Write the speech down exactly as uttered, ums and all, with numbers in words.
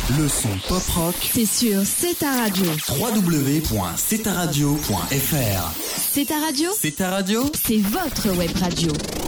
Le son pop rock, c'est sur C'est ta radio. w w w point c'est ta radio point f r. C'est ta radio, C'est ta radio, c'est votre web radio.